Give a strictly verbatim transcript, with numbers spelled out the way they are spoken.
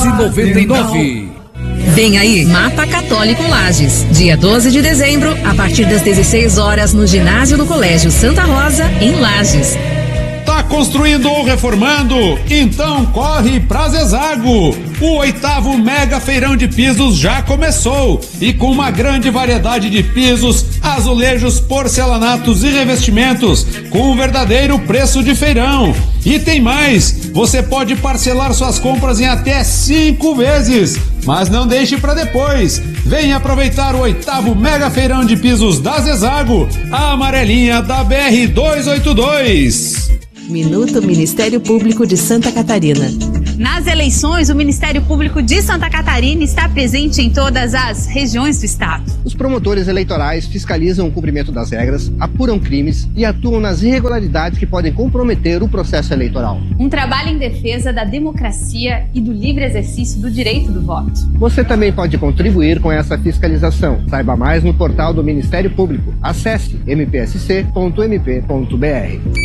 doze, noventa e nove. Vem aí, Mapa Católico Lages. Dia doze de dezembro, a partir das dezesseis horas, no ginásio do Colégio Santa Rosa, em Lages. Tá construindo ou reformando? Então corre pra Zezago! O oitavo Mega Feirão de Pisos já começou e com uma grande variedade de pisos, azulejos, porcelanatos e revestimentos com um verdadeiro preço de feirão. E tem mais! Você pode parcelar suas compras em até cinco vezes. Mas não deixe para depois. Venha aproveitar o oitavo Mega Feirão de Pisos da Zezago, a amarelinha da B R duzentos e oitenta e dois. Minuto Ministério Público de Santa Catarina. Nas eleições, o Ministério Público de Santa Catarina está presente em todas as regiões do estado. Os promotores eleitorais fiscalizam o cumprimento das regras, apuram crimes e atuam nas irregularidades que podem comprometer o processo eleitoral. Um trabalho em defesa da democracia e do livre exercício do direito do voto. Você também pode contribuir com essa fiscalização. Saiba mais no portal do Ministério Público. Acesse m p s c ponto m p ponto b r.